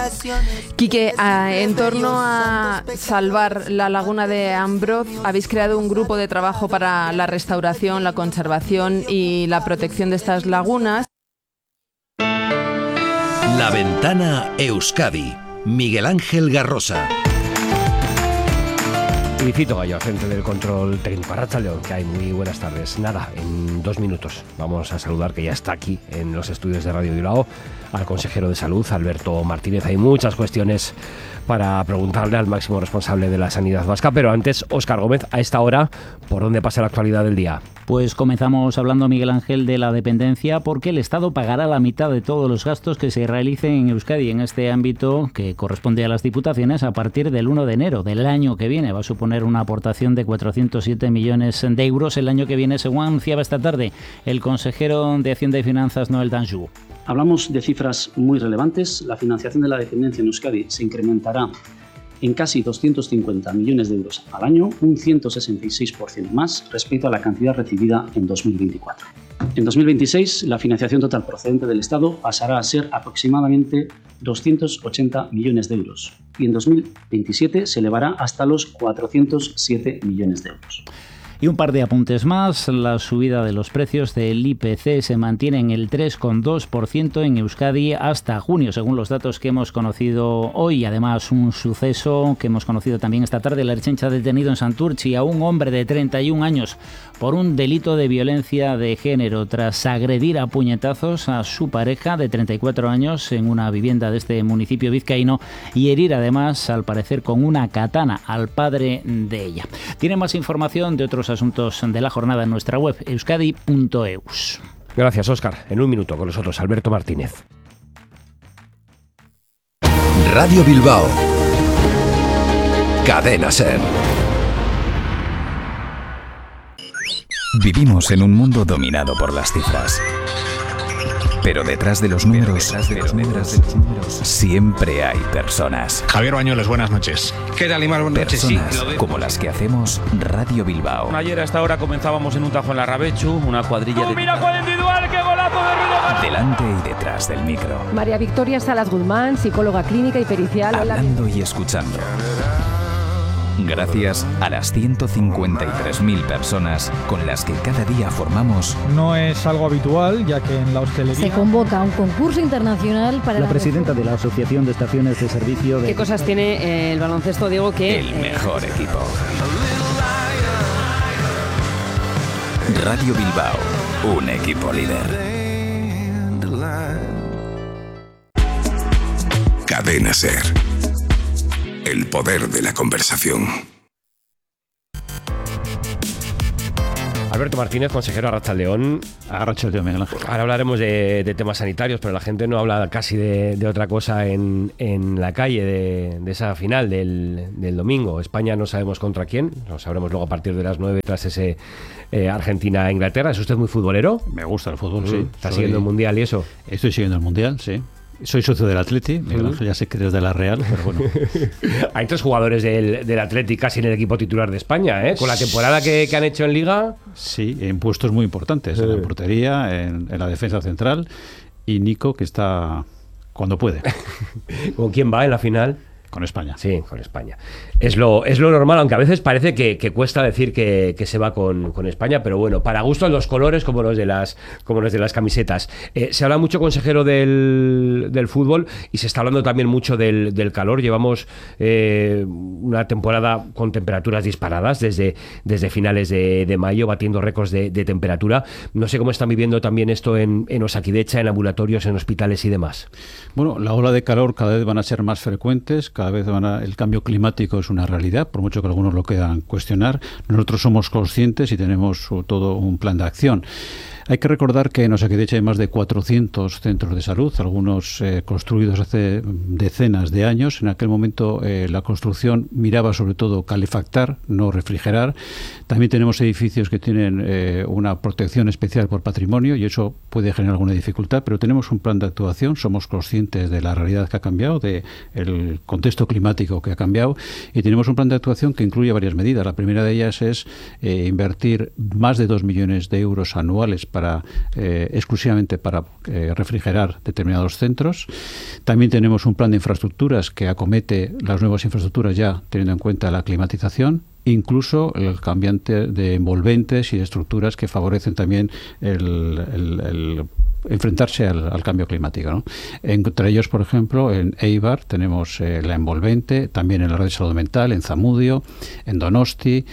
Quique, en torno a salvar la laguna de Ambroz, habéis creado un grupo de trabajo para la restauración, la conservación y la protección de estas lagunas. La Ventana Euskadi. Miguel Ángel Garrosa. Y Cito Gallo, agente del control técnico. Arratsaldeon, que hay muy buenas tardes. Nada, en 2 minutos vamos a saludar, que ya está aquí en los estudios de Radio Bilbao, al consejero de Salud, Alberto Martínez. Hay muchas cuestiones para preguntarle al máximo responsable de la sanidad vasca, pero antes, Óscar Gómez, a esta hora, ¿por dónde pasa la actualidad del día? Pues comenzamos hablando, Miguel Ángel, de la dependencia, porque el Estado pagará la mitad de todos los gastos que se realicen en Euskadi en este ámbito, que corresponde a las diputaciones, a partir del 1 de enero del año que viene. Va a suponer una aportación de 407 millones de euros el año que viene, según anunciaba esta tarde el consejero de Hacienda y Finanzas, Noel Danjou. Hablamos de cifras muy relevantes. La financiación de la dependencia en Euskadi se incrementará en casi 250 millones de euros al año, un 166% más respecto a la cantidad recibida en 2024. En 2026, la financiación total procedente del Estado pasará a ser aproximadamente 280 millones de euros y en 2027 se elevará hasta los 407 millones de euros. Y un par de apuntes más. La subida de los precios del IPC se mantiene en el 3,2% en Euskadi hasta junio, según los datos que hemos conocido hoy. Además, un suceso que hemos conocido también esta tarde. La Ertzaintza ha detenido en Santurtzi a un hombre de 31 años por un delito de violencia de género tras agredir a puñetazos a su pareja de 34 años en una vivienda de este municipio vizcaíno y herir además, al parecer, con una katana al padre de ella. Tiene más información de otros asuntos de la jornada en nuestra web, euskadi.eus. Gracias, Óscar. En un minuto con nosotros, Alberto Martínez. Radio Bilbao. Cadena SER. Vivimos en un mundo dominado por las cifras. Pero detrás de los números, siempre hay personas. Javier Bañuelos, buenas noches. ¿Qué tal, Imar? Buenas noches. Personas como las que hacemos Radio Bilbao. Ayer a esta hora comenzábamos en un tajo en la Rabechu, una cuadrilla de... ¡Mira cuál individual! ¡Qué golazo de Ruido! Delante y detrás del micro. María Victoria Salas Guzmán, psicóloga clínica y pericial. Hablando y escuchando. Gracias a las 153.000 personas con las que cada día formamos. No es algo habitual, ya que en la hostelería... Se convoca un concurso internacional para... La presidenta de la Asociación de Estaciones de Servicio de... ¿Qué cosas tiene el baloncesto, Diego, que... El mejor equipo. Radio Bilbao, un equipo líder. Cadena SER. El poder de la conversación. Alberto Martínez, consejero, Arratsaldeon. Arratsaldeon, Miguel Ángel. Ahora hablaremos de temas sanitarios, pero la gente no habla casi de otra cosa en la calle, de esa final del domingo. España no sabemos contra quién, lo sabremos luego a partir de las 9 tras ese Argentina-Inglaterra. ¿Es usted muy futbolero? Me gusta el fútbol, sí. ¿Está siguiendo el Mundial y eso? Estoy siguiendo el Mundial, sí. Soy socio del Atleti, Miguel Ángel, ya sé que eres de la Real, pero bueno. Hay 3 jugadores del Atleti casi en el equipo titular de España, ¿eh? Con la temporada que han hecho en Liga. Sí, en puestos muy importantes, en la portería, en la defensa central, y Nico, que está cuando puede. ¿Con quién va en la final? Con España. Sí, con España. Es lo normal, aunque a veces parece que cuesta decir que se va con España, pero bueno, para gusto los colores como los de las camisetas. Se habla mucho, consejero, del fútbol, y se está hablando también mucho del calor. Llevamos una temporada con temperaturas disparadas desde finales de mayo, batiendo récords de temperatura. No sé cómo están viviendo también esto en Osakidecha, en ambulatorios, en hospitales y demás. Bueno, la ola de calor cada vez van a ser más frecuentes, cada vez el cambio climático es una realidad, por mucho que algunos lo quieran cuestionar. Nosotros somos conscientes y tenemos todo un plan de acción. Hay que recordar que en Osakidecha hay más de 400 centros de salud, algunos construidos hace decenas de años. En aquel momento la construcción miraba sobre todo calefactar, no refrigerar. También tenemos edificios que tienen una protección especial por patrimonio, y eso puede generar alguna dificultad, pero tenemos un plan de actuación, somos conscientes de la realidad que ha cambiado, del contexto climático que ha cambiado, y tenemos un plan de actuación que incluye varias medidas. La primera de ellas es invertir más de 2 millones de euros anuales para exclusivamente para refrigerar determinados centros. También tenemos un plan de infraestructuras que acomete las nuevas infraestructuras ya teniendo en cuenta la climatización, incluso el cambiante de envolventes y de estructuras que favorecen también el enfrentarse al cambio climático, ¿no? Entre ellos, por ejemplo, en Eibar tenemos la envolvente, también en la red de salud mental, en Zamudio, en Donosti,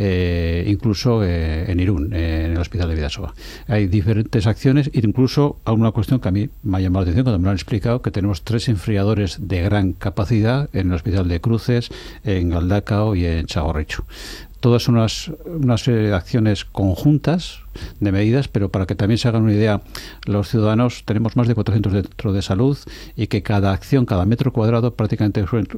incluso en Irún, en el Hospital de Bidasoa. Hay diferentes acciones, incluso a una cuestión que a mí me ha llamado la atención cuando me lo han explicado, que tenemos 3 enfriadores de gran capacidad en el Hospital de Cruces, en Galdacao y en Txagorritxu. Todas son una serie de acciones conjuntas de medidas, pero para que también se hagan una idea, los ciudadanos tenemos más de 400 centros de salud y que cada acción, cada metro cuadrado prácticamente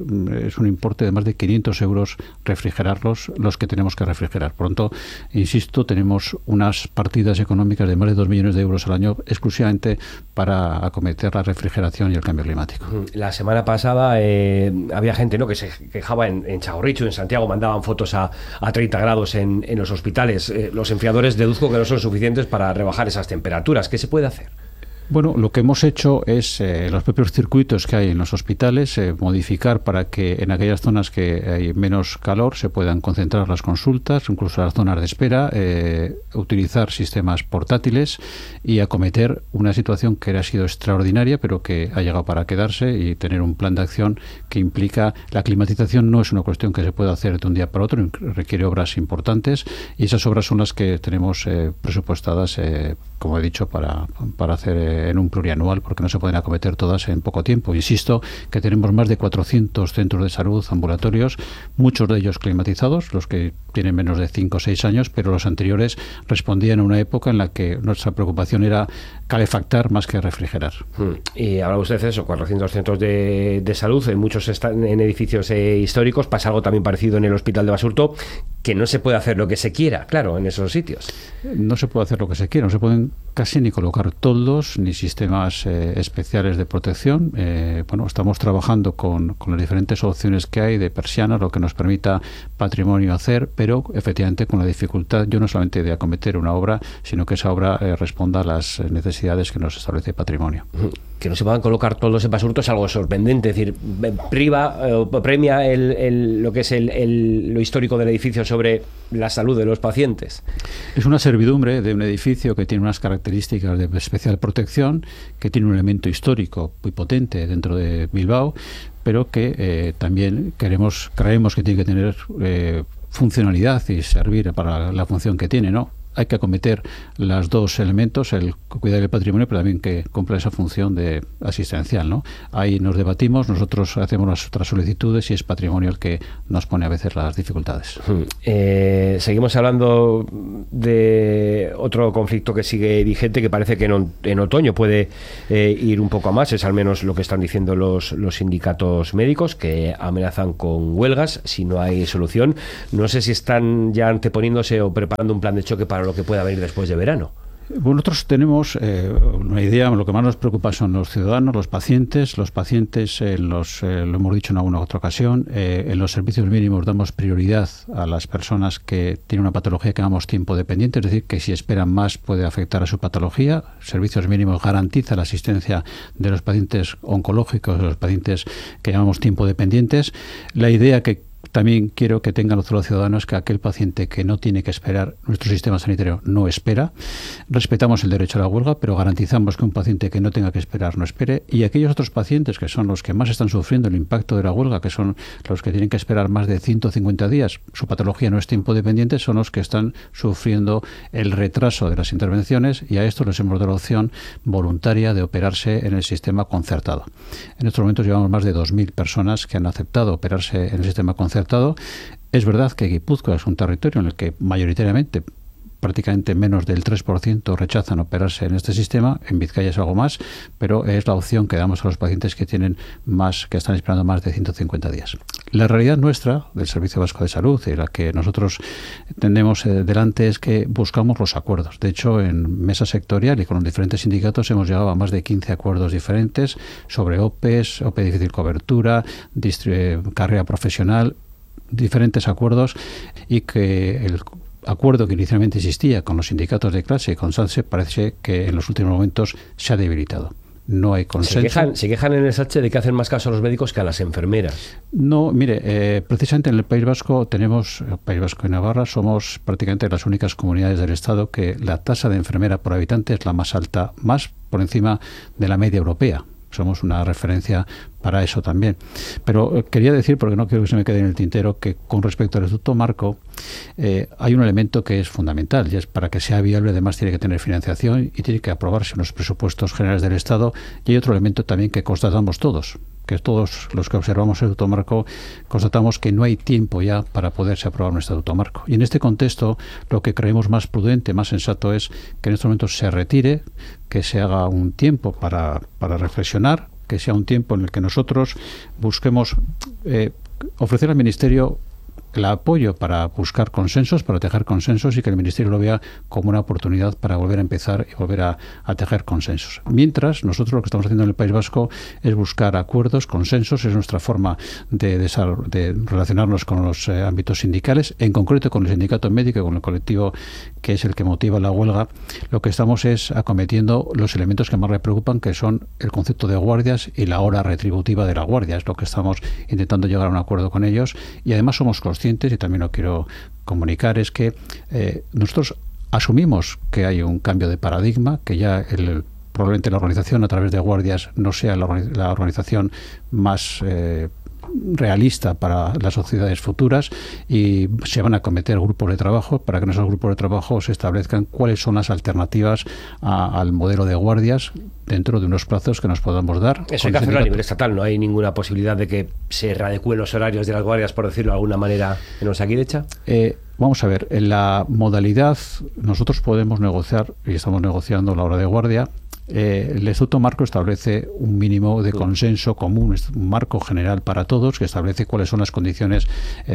es un importe de más de 500 euros refrigerarlos, los que tenemos que refrigerar. Por lo tanto, insisto, tenemos unas partidas económicas de más de 2 millones de euros al año exclusivamente para acometer la refrigeración y el cambio climático. La semana pasada había gente, ¿no?, que se quejaba en Txagorritxu, en Santiago, mandaban fotos a 30 grados en los hospitales. Los enfriadores deduzco que no son suficientes para rebajar esas temperaturas. ¿Qué se puede hacer? Bueno, lo que hemos hecho es los propios circuitos que hay en los hospitales modificar para que en aquellas zonas que hay menos calor se puedan concentrar las consultas, incluso las zonas de espera, utilizar sistemas portátiles y acometer una situación que ha sido extraordinaria pero que ha llegado para quedarse y tener un plan de acción que implica la climatización. No es una cuestión que se pueda hacer de un día para otro, requiere obras importantes y esas obras son las que tenemos presupuestadas, como he dicho, para hacer en un plurianual, porque no se pueden acometer todas en poco tiempo. Insisto que tenemos más de 400 centros de salud ambulatorios, muchos de ellos climatizados, los que tienen menos de 5 o 6 años, pero los anteriores respondían a una época en la que nuestra preocupación era calefactar más que refrigerar. Y habla usted de eso, 400 centros de salud, muchos están en edificios históricos. Pasa algo también parecido en el Hospital de Basurto, que no se puede hacer lo que se quiera, claro, en esos sitios. No se puede hacer lo que se quiera, no se pueden casi ni colocar toldos ni sistemas especiales de protección. Bueno, estamos trabajando con las diferentes opciones que hay de persianas, lo que nos permita patrimonio hacer, pero efectivamente con la dificultad, yo no solamente de acometer una obra, sino que esa obra responda a las necesidades que nos establece patrimonio. Que no se puedan colocar toldos en Basurto es algo sorprendente, es decir, premia lo que es lo histórico del edificio sobre la salud de los pacientes. Es una servidumbre de un edificio que tiene unas características de especial protección, que tiene un elemento histórico muy potente dentro de Bilbao, pero que también creemos que tiene que tener funcionalidad y servir para la función que tiene, ¿no? Hay que acometer los dos elementos, el cuidar del patrimonio, pero también que cumpla esa función de asistencial, ¿no? Ahí nos debatimos, nosotros hacemos las otras solicitudes y es patrimonio el que nos pone a veces las dificultades. Seguimos hablando de otro conflicto que sigue vigente, que parece que en otoño puede ir un poco a más, es al menos lo que están diciendo los sindicatos médicos, que amenazan con huelgas si no hay solución. No sé si están ya anteponiéndose o preparando un plan de choque para lo que pueda venir después de verano. Bueno, nosotros tenemos una idea, lo que más nos preocupa son los ciudadanos, los pacientes. Los pacientes, lo hemos dicho en alguna otra ocasión, en los servicios mínimos damos prioridad a las personas que tienen una patología que llamamos tiempo dependiente, es decir, que si esperan más puede afectar a su patología. Servicios mínimos garantiza la asistencia de los pacientes oncológicos, de los pacientes que llamamos tiempo dependientes. La idea que también quiero que tengan los ciudadanos que aquel paciente que no tiene que esperar, nuestro sistema sanitario no espera. Respetamos el derecho a la huelga, pero garantizamos que un paciente que no tenga que esperar no espere. Y aquellos otros pacientes que son los que más están sufriendo el impacto de la huelga, que son los que tienen que esperar más de 150 días, su patología no es tiempo dependiente, son los que están sufriendo el retraso de las intervenciones, y a esto les hemos dado la opción voluntaria de operarse en el sistema concertado. En estos momentos llevamos más de 2.000 personas que han aceptado operarse en el sistema concertado. Es verdad que Guipúzcoa es un territorio en el que mayoritariamente, prácticamente menos del 3% rechazan operarse en este sistema. En Vizcaya es algo más, pero es la opción que damos a los pacientes que tienen que están esperando más de 150 días. La realidad nuestra, del Servicio Vasco de Salud, y la que nosotros tenemos delante, es que buscamos los acuerdos. De hecho, en mesa sectorial y con los diferentes sindicatos hemos llegado a más de 15 acuerdos diferentes sobre OPEs, OPE de difícil cobertura, carrera profesional, diferentes acuerdos, y que acuerdo que inicialmente existía con los sindicatos de clase y con SATSE parece que en los últimos momentos se ha debilitado. No hay consenso. Se quejan en el SATSE de que hacen más caso a los médicos que a las enfermeras. No, mire, precisamente en el País Vasco País Vasco y Navarra, somos prácticamente las únicas comunidades del Estado que la tasa de enfermera por habitante es la más alta, más por encima de la media europea. Somos una referencia para eso también. Pero quería decir, porque no quiero que se me quede en el tintero, que con respecto al Estatuto Marco hay un elemento que es fundamental, y es para que sea viable además tiene que tener financiación y tiene que aprobarse en los presupuestos generales del Estado. Y hay otro elemento también que constatamos todos, que todos los que observamos el Estatuto Marco constatamos que no hay tiempo ya para poderse aprobar un Estatuto Marco. Y en este contexto lo que creemos más prudente, más sensato es que en estos momentos se retire, que se haga un tiempo para reflexionar, que sea un tiempo en el que nosotros busquemos ofrecer al Ministerio el apoyo para buscar consensos, para tejer consensos y que el Ministerio lo vea como una oportunidad para volver a empezar y volver a tejer consensos. Mientras, nosotros lo que estamos haciendo en el País Vasco es buscar acuerdos, consensos, es nuestra forma de relacionarnos con los ámbitos sindicales, en concreto con el sindicato médico y con el colectivo que es el que motiva la huelga. Lo que estamos es acometiendo los elementos que más le preocupan, que son el concepto de guardias y la hora retributiva de la guardia. Es lo que estamos intentando llegar a un acuerdo con ellos y además somos conscientes, y también lo quiero comunicar, es que nosotros asumimos que hay un cambio de paradigma, que ya probablemente la organización a través de guardias no sea la organización más realista para las sociedades futuras y se van a acometer grupos de trabajo para que en esos grupos de trabajo se establezcan cuáles son las alternativas al modelo de guardias dentro de unos plazos que nos podamos dar. Eso hay que hacerlo a nivel estatal, no hay ninguna posibilidad de que se readecúen los horarios de las guardias, por decirlo de alguna manera, en Osakidecha. Vamos a ver, en la modalidad nosotros podemos negociar, y estamos negociando la hora de guardia. El Estatuto Marco establece un mínimo de consenso común, un marco general para todos, que establece cuáles son las condiciones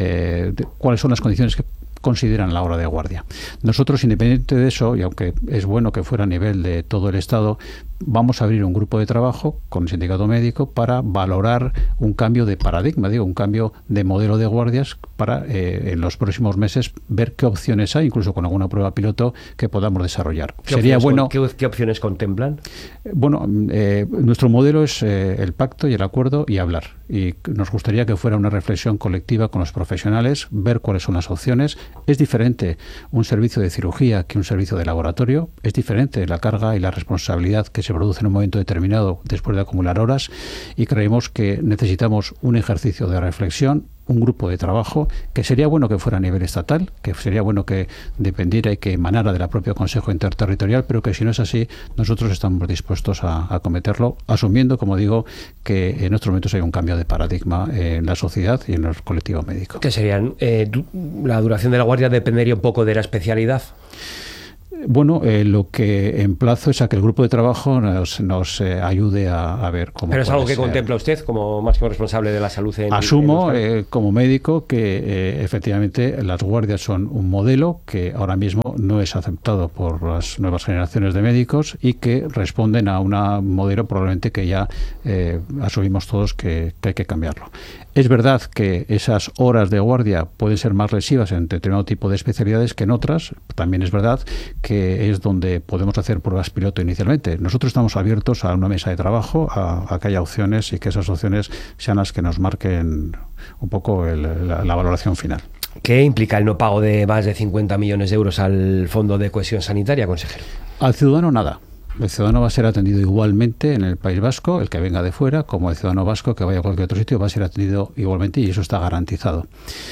que consideran la hora de guardia. Nosotros, independiente de eso, y aunque es bueno que fuera a nivel de todo el Estado, vamos a abrir un grupo de trabajo con el sindicato médico para valorar un cambio de paradigma, un cambio de modelo de guardias para en los próximos meses ver qué opciones hay, incluso con alguna prueba piloto que podamos desarrollar. Sería bueno. ¿Qué opciones contemplan? Bueno, nuestro modelo es el pacto y el acuerdo y hablar. Y nos gustaría que fuera una reflexión colectiva con los profesionales, ver cuáles son las opciones. Es diferente un servicio de cirugía que un servicio de laboratorio. Es diferente la carga y la responsabilidad que se produce en un momento determinado después de acumular horas, y creemos que necesitamos un ejercicio de reflexión, un grupo de trabajo, que sería bueno que fuera a nivel estatal, que sería bueno que dependiera y que emanara del propio Consejo Interterritorial, pero que si no es así, nosotros estamos dispuestos a acometerlo, asumiendo, como digo, que en estos momentos hay un cambio de paradigma en la sociedad y en el colectivo médico. ¿Qué serían? ¿La duración de la guardia dependería un poco de la especialidad? Bueno, lo que emplazo es a que el grupo de trabajo nos ayude a ver cómo. Pero es algo que contempla usted como máximo responsable de la salud en Asumo como médico que efectivamente las guardias son un modelo que ahora mismo no es aceptado por las nuevas generaciones de médicos y que responden a un modelo probablemente que ya asumimos todos que hay que cambiarlo. Es verdad que esas horas de guardia pueden ser más lesivas en determinado tipo de especialidades que en otras. También es verdad que es donde podemos hacer pruebas piloto inicialmente. Nosotros estamos abiertos a una mesa de trabajo, a que haya opciones y que esas opciones sean las que nos marquen un poco la valoración final. ¿Qué implica el no pago de más de 50 millones de euros al Fondo de Cohesión Sanitaria, consejero? Al ciudadano nada. El ciudadano va a ser atendido igualmente en el País Vasco, el que venga de fuera, como el ciudadano vasco que vaya a cualquier otro sitio va a ser atendido igualmente, y eso está garantizado.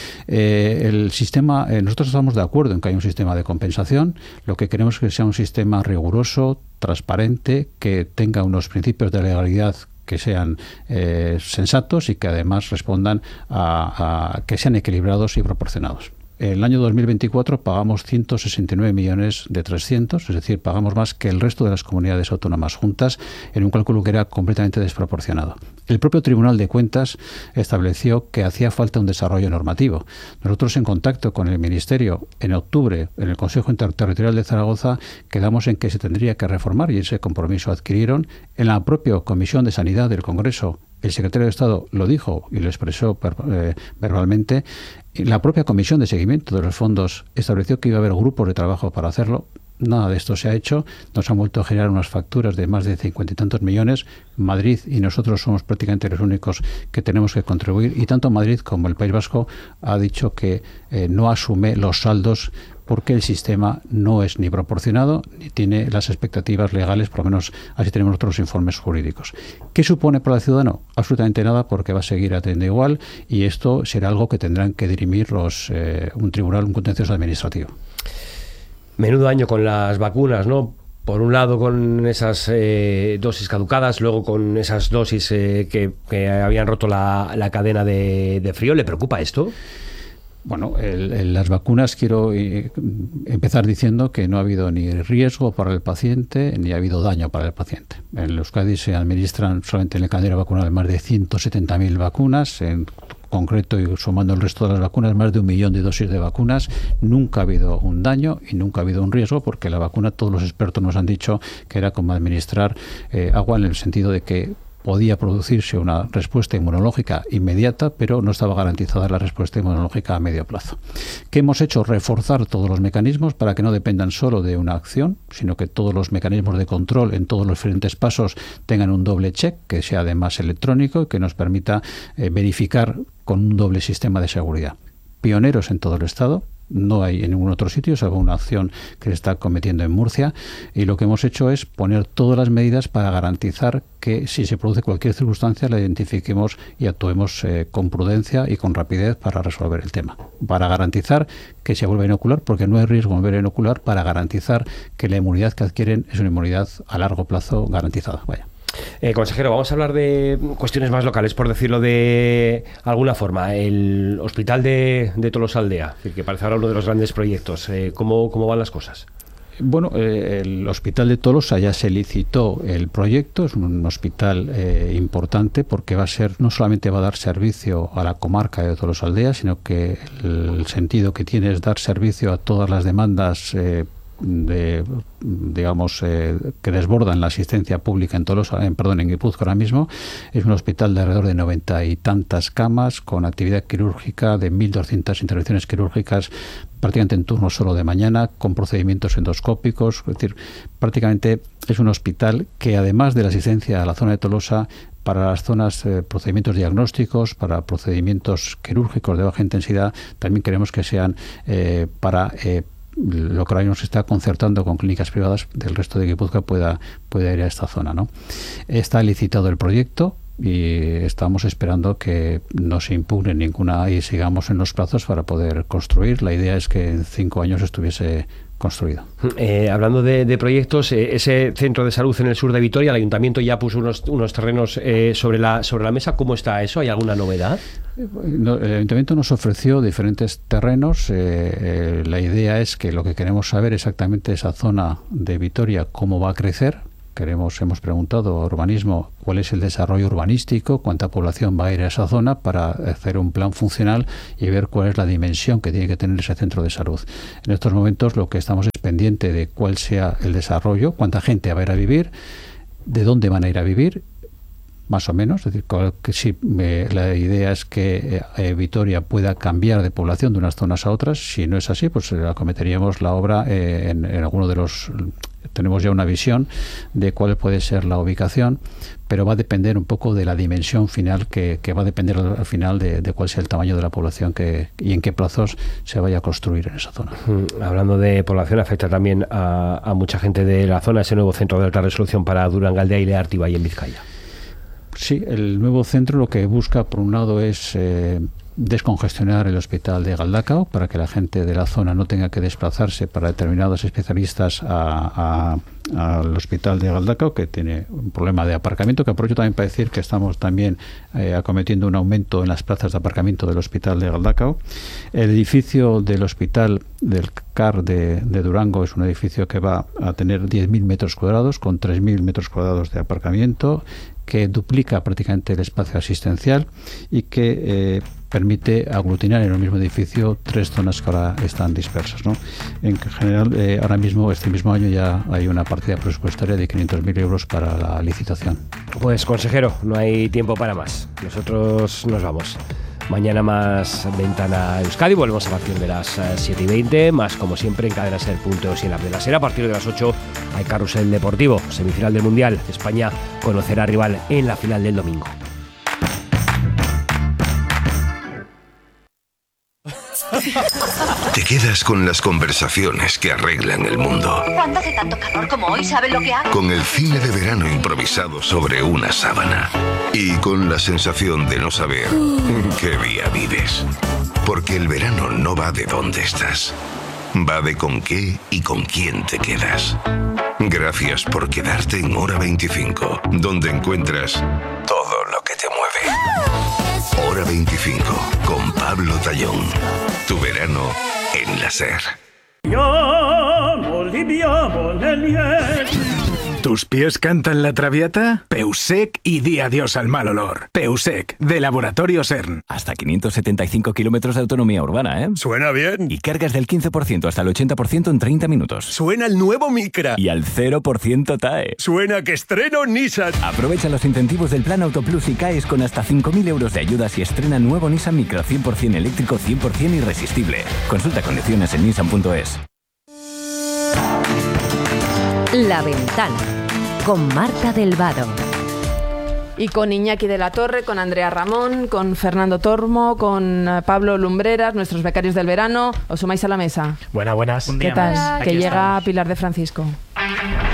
El sistema, nosotros estamos de acuerdo en que hay un sistema de compensación. Lo que queremos es que sea un sistema riguroso, transparente, que tenga unos principios de legalidad que sean sensatos y que además respondan a que sean equilibrados y proporcionados. En el año 2024 pagamos 169 millones de 300, es decir, pagamos más que el resto de las comunidades autónomas juntas, en un cálculo que era completamente desproporcionado. El propio Tribunal de Cuentas estableció que hacía falta un desarrollo normativo. Nosotros, en contacto con el Ministerio en octubre, en el Consejo Interterritorial de Zaragoza, quedamos en que se tendría que reformar, y ese compromiso adquirieron. En la propia Comisión de Sanidad del Congreso el secretario de Estado lo dijo y lo expresó verbalmente, la propia comisión de seguimiento de los fondos estableció que iba a haber grupos de trabajo para hacerlo. Nada de esto se ha hecho. Nos han vuelto a generar unas facturas de más de 50 y tantos millones. Madrid y nosotros somos prácticamente los únicos que tenemos que contribuir, y tanto Madrid como el País Vasco ha dicho que no asume los saldos porque el sistema no es ni proporcionado ni tiene las expectativas legales, por lo menos así tenemos otros informes jurídicos. ¿Qué supone para el ciudadano? Absolutamente nada, porque va a seguir atendiendo igual, y esto será algo que tendrán que dirimir un tribunal, un contencioso administrativo. Menudo año con las vacunas, ¿no? Por un lado con esas dosis caducadas, luego con esas dosis que habían roto la cadena de frío. ¿Le preocupa esto? Bueno, las vacunas, quiero empezar diciendo que no ha habido ni riesgo para el paciente ni ha habido daño para el paciente. En Euskadi se administran solamente en el calendario vacunal más de 170.000 vacunas, en concreto, y sumando el resto de las vacunas, más de 1 millón de dosis de vacunas. Nunca ha habido un daño y nunca ha habido un riesgo, porque la vacuna, todos los expertos nos han dicho que era como administrar agua, en el sentido de que podía producirse una respuesta inmunológica inmediata, pero no estaba garantizada la respuesta inmunológica a medio plazo. ¿Qué hemos hecho? Reforzar todos los mecanismos para que no dependan solo de una acción, sino que todos los mecanismos de control en todos los diferentes pasos tengan un doble check, que sea además electrónico y que nos permita verificar con un doble sistema de seguridad. Pioneros en todo el Estado. No hay en ningún otro sitio, salvo una acción que se está cometiendo en Murcia, y lo que hemos hecho es poner todas las medidas para garantizar que si se produce cualquier circunstancia la identifiquemos y actuemos con prudencia y con rapidez para resolver el tema, para garantizar que se vuelva a inocular, porque no hay riesgo de volver a inocular, para garantizar que la inmunidad que adquieren es una inmunidad a largo plazo garantizada. Vaya. Consejero, vamos a hablar de cuestiones más locales, por decirlo de alguna forma. El hospital de Tolosaldea, que parece ahora uno de los grandes proyectos. ¿Cómo van las cosas? Bueno, el hospital de Tolosa ya se licitó el proyecto. Es un hospital importante, porque no solamente va a dar servicio a la comarca de Tolosaldea, sino que el sentido que tiene es dar servicio a todas las demandas que desbordan la asistencia pública en Guipúzcoa ahora mismo. Es un hospital de alrededor de 90 y tantas camas, con actividad quirúrgica de 1.200 intervenciones quirúrgicas, prácticamente en turno solo de mañana, con procedimientos endoscópicos. Es decir, prácticamente es un hospital que, además de la asistencia a la zona de Tolosa, para las zonas, procedimientos diagnósticos, para procedimientos quirúrgicos de baja intensidad, también queremos que sean para lo que ahora mismo se está concertando con clínicas privadas del resto de Guipúzcoa pueda ir a esta zona, ¿no? Está licitado el proyecto y estamos esperando que no se impugne ninguna y sigamos en los plazos para poder construir. La idea es que en 5 años estuviese construido. Hablando de proyectos, ese centro de salud en el sur de Vitoria, el ayuntamiento ya puso unos terrenos sobre la mesa. ¿Cómo está eso? ¿Hay alguna novedad? El ayuntamiento nos ofreció diferentes terrenos. La idea es que lo que queremos saber exactamente esa zona de Vitoria, cómo va a crecer. Hemos preguntado a Urbanismo cuál es el desarrollo urbanístico, cuánta población va a ir a esa zona, para hacer un plan funcional y ver cuál es la dimensión que tiene que tener ese centro de salud. En estos momentos lo que estamos es pendiente de cuál sea el desarrollo, cuánta gente va a ir a vivir, de dónde van a ir a vivir, más o menos. Es decir, la idea es que Vitoria pueda cambiar de población de unas zonas a otras. Si no es así, pues acometeríamos la obra en alguno de los... Tenemos ya una visión de cuál puede ser la ubicación, pero va a depender un poco de la dimensión final, que va a depender al final de cuál sea el tamaño de la población y en qué plazos se vaya a construir en esa zona. Hablando de población, afecta también a mucha gente de la zona ese nuevo centro de alta resolución para Durangaldea y Leartiba y en Vizcaya. Sí, el nuevo centro lo que busca, por un lado, es descongestionar el hospital de Galdakao, para que la gente de la zona no tenga que desplazarse para determinados especialistas al hospital de Galdakao, que tiene un problema de aparcamiento, que aprovecho también para decir que estamos también acometiendo un aumento en las plazas de aparcamiento del hospital de Galdakao. El edificio del hospital del CAR de Durango es un edificio que va a tener 10.000 metros cuadrados, con 3.000 metros cuadrados de aparcamiento, que duplica prácticamente el espacio asistencial y que permite aglutinar en el mismo edificio 3 zonas que ahora están dispersas, ¿no? En general, ahora mismo, este mismo año, ya hay una partida presupuestaria de 500.000 euros para la licitación. Pues, consejero, no hay tiempo para más. Nosotros nos vamos. Mañana más Ventana Euskadi, volvemos a partir de las 7:20, más como siempre en Cadena Ser.es y en la de la Ser. A partir de las 8 hay Carrusel Deportivo, semifinal del Mundial. España conocerá rival en la final del domingo. Te quedas con las conversaciones que arreglan el mundo. ¿Cuándo hace tanto calor como hoy? ¿Saben lo que hago? Con el cine de verano improvisado sobre una sábana. Y con la sensación de no saber qué día vives. Porque el verano no va de dónde estás. Va de con qué y con quién te quedas. Gracias por quedarte en Hora 25, donde encuentras todo lo que te mueve. Hora 25, con Pablo Tallón. Tu verano en la Ser. ¿Tus pies cantan la Traviata? Peusec y di adiós al mal olor. Peusec, de Laboratorio CERN. Hasta 575 kilómetros de autonomía urbana, ¿eh? Suena bien. Y cargas del 15% hasta el 80% en 30 minutos. Suena el nuevo Micra. Y al 0% TAE. Suena que estreno Nissan. Aprovecha los incentivos del Plan Autoplus y caes con hasta 5.000 euros de ayudas y estrena nuevo Nissan Micra 100% eléctrico, 100% irresistible. Consulta condiciones en nissan.es. La Ventana, con Marta del Vado. Y con Iñaki de la Torre, con Andrea Ramón, con Fernando Tormo, con Pablo Lumbreras, nuestros becarios del verano. ¿Os sumáis a la mesa? Buenas. ¿Qué tal? Aquí que llega estamos. Pilar de Francisco.